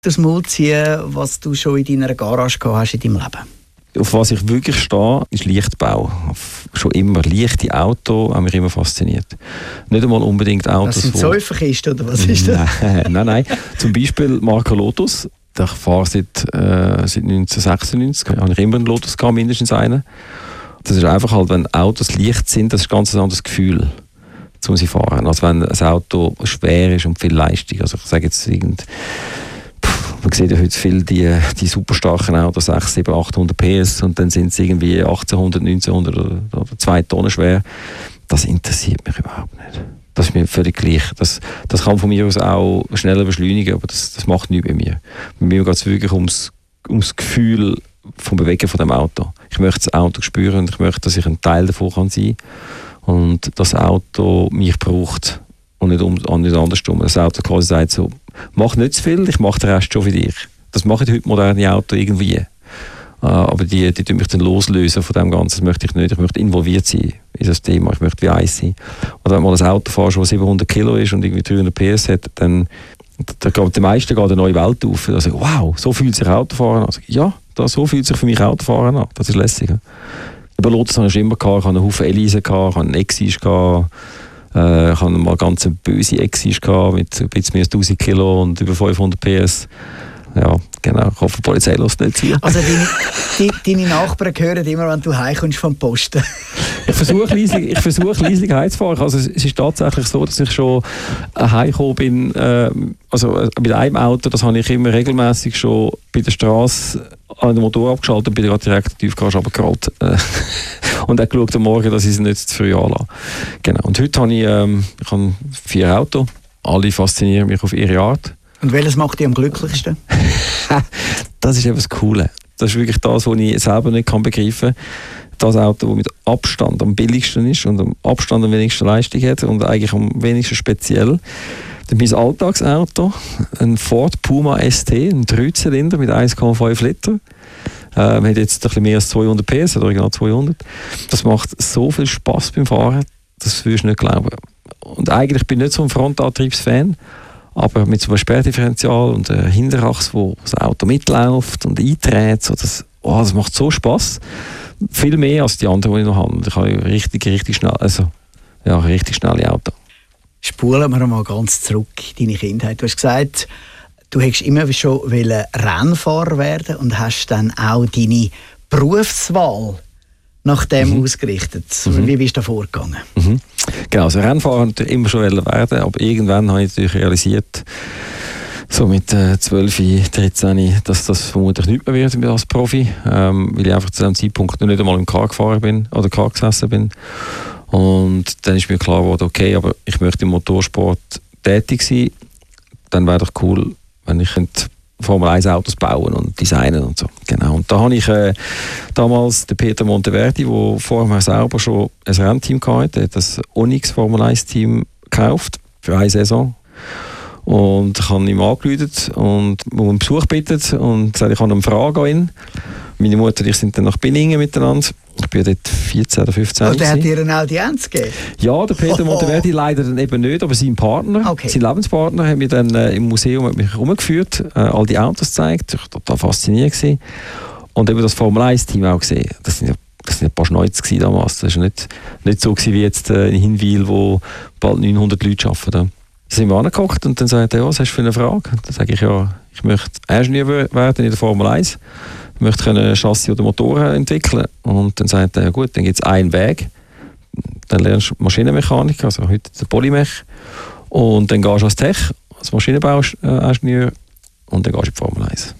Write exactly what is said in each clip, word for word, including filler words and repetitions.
das Maul ziehen, was du schon in deiner Garage gehabt hast in deinem Leben? Auf was ich wirklich stehe, ist Lichtbau. Schon immer. Leichte Autos haben mich immer fasziniert. Nicht einmal unbedingt Autos, das sind Säuferkisten, oder was ist das? Nein, nein, nein. Zum Beispiel Marke Lotus. Ich fahre seit, äh, seit neunzehnhundertsechsundneunzig. Da habe ich immer einen Lotus gehabt, mindestens einen. Das ist einfach halt, wenn Autos leicht sind, das ist ein ganz anderes Gefühl, um sie zu fahren. Als wenn ein Auto schwer ist und viel Leistung. Also ich sage jetzt irgend... Man sieht ja heute viel die, die super starken Autos, sechshundert, siebenhundert, achthundert P S und dann sind sie irgendwie achtzehnhundert, neunzehnhundert oder, oder zwei Tonnen schwer. Das interessiert mich überhaupt nicht. Das ist mir völlig gleich. Das, das kann von mir aus auch schneller beschleunigen, aber das, das macht nichts bei mir. Bei mir geht es wirklich ums, ums Gefühl vom Bewegen von dem Auto. Ich möchte das Auto spüren und ich möchte, dass ich ein Teil davon kann sein kann und das Auto mich braucht. Und nicht, um, nicht andersrum. Das Auto quasi sagt so, mach nicht zu viel, ich mache den Rest schon für dich. Das machen heute moderne Autos irgendwie. Uh, aber die, die tun mich dann loslösen von dem Ganzen. Das möchte ich nicht. Ich möchte involviert sein in das Thema. Ich möchte wie eins sein. Und wenn man ein Auto fährt, das siebenhundert Kilo ist und irgendwie dreihundert P S hat, dann da geht den meisten geht eine neue Welt auf. Also, wow, so fühlt sich Autofahren an. Also, ja, das, so fühlt sich für mich Autofahren an. Das ist lässig. Ja. Bei Lotus hatte ich immer gehabt. Ich hatte einen Haufen Elise, ich hatte einen Exige gehabt. Äh, ich hatte mal ganz eine böse Exige gehabt, mit ein bisschen mehr als tausend Kilo und über fünfhundert P S. Ja, genau. Ich hoffe, die Polizei lässt nicht zu. Also deine, die, deine Nachbarn hören immer, wenn du heimkommst vom Posten. Ich versuche leislich, ich versuche leislich heimzufahren. Also es ist tatsächlich so, dass ich schon heimgekommen bin. Äh, also mit einem Auto, das habe ich immer regelmäßig schon bei der Straße an den Motor abgeschaltet und bin gerade direkt in die Tiefgarage runtergerollt. Äh, und dann geschaut am Morgen, dass ich es nicht zu früh anlasse. Genau. Und heute habe ich, ähm, ich habe vier Autos. Alle faszinieren mich auf ihre Art. Und welches macht dich am glücklichsten? Das ist eben das Coole. Das ist wirklich das, was ich selber nicht kann begreifen kann. Das Auto, das mit Abstand am billigsten ist und am Abstand am wenigsten Leistung hat und eigentlich am wenigsten speziell. Dann mein Alltagsauto, ein Ford Puma S T, ein Dreizylinder mit eins Komma fünf Liter. Ähm, hat jetzt ein bisschen mehr als zweihundert P S, oder original zweihundert. Das macht so viel Spass beim Fahren, das würdest du nicht glauben. Und eigentlich bin ich nicht so ein Frontantriebsfan. Aber mit so einem Sperrdifferential und einem Hinterachs, wo das Auto mitläuft und einträgt, so das, oh, das macht so Spass. Viel mehr als die anderen, die ich noch habe. Ich habe richtig, richtig schnell, also, ja, richtig schnelle Auto. Spulen wir mal ganz zurück in deine Kindheit. Du hast gesagt, du hättest immer schon Rennfahrer werden und hast dann auch deine Berufswahl nach dem mhm. ausgerichtet. Mhm. Wie bist du da vorgegangen? Mhm. Genau, also Rennfahrer wollte ich immer schon werden, aber irgendwann habe ich natürlich realisiert, so mit äh, zwölf, dreizehn, dass das vermutlich nicht mehr wird als Profi, ähm, weil ich einfach zu diesem Zeitpunkt noch nicht einmal im Car gefahren bin oder Car gesessen bin. Und dann ist mir klar geworden, okay, aber ich möchte im Motorsport tätig sein, dann wäre doch cool, wenn ich Formel eins Autos bauen und designen und so. Genau. Und da habe ich äh, damals den Peter Monteverdi, der vorher selber schon ein Rennteam hatte, der hat das Onyx Formel eins Team gekauft für eine Saison. Und ich habe ihm angerufen und um einen Besuch gebeten und gesagt, ich habe eine Frage an ihn. Meine Mutter und ich sind dann nach Binningen miteinander. Ich war dort vierzehn oder fünfzehn. Und der hat dir eine Audienz gegeben? Ja, der Peter Monteverdi leider dann eben nicht, aber sein Partner, okay. sein Lebenspartner, hat mich dann äh, im Museum hat mich herumgeführt, äh, all die Autos gezeigt. Ich war total fasziniert gewesen. Und eben das Formel eins Team auch gesehen. Das sind ja, das sind ein paar Schnäuze damals. Das war nicht, nicht so gewesen wie jetzt äh, in Hinwil, wo bald neunhundert Leute arbeiten. Da sind wir angeguckt und dann sagt er, ja, was hast du für eine Frage? Dann sage ich, ja, ich möchte Ingenieur werden in der Formel eins. Ich möchte können Chassis oder Motoren entwickeln. Und dann sagt er, ja gut, dann gibt es einen Weg. Dann lernst du Maschinenmechanik, also heute der Polymech. Und dann gehst du als Tech, als Maschinenbauingenieur und dann gehst du in die Formel eins.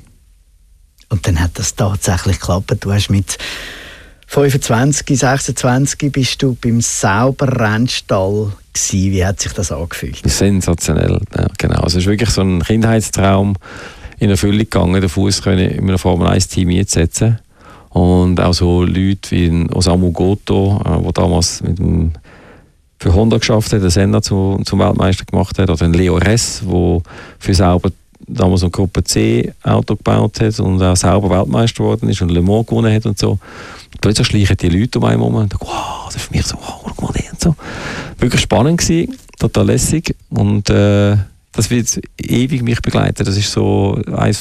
Und dann hat das tatsächlich geklappt. Du hast mit fünfundzwanzig, sechsundzwanzig bist du beim Sauber-Rennstall gewesen. Wie hat sich das angefühlt? Sensationell, ja, genau. Also es ist wirklich so ein Kindheitstraum in Erfüllung gegangen, den Fuß in einem Formel eins Team einzusetzen. Und auch so Leute wie Osamu Goto, der damals mit dem, für Honda geschafft hat, den Senna zu, zum Weltmeister gemacht hat, oder Leo Ress, der für Sauber damals ein Gruppe C Auto gebaut hat und auch Sauber Weltmeister geworden ist und Le Mans gewonnen hat und so. Und plötzlich schleichen die Leute um einen herum und denken, wow, das ist für mich so, wow, guck mal den und so. Wirklich spannend gewesen, total lässig und äh, das wird ewig mich begleiten. Das ist so eines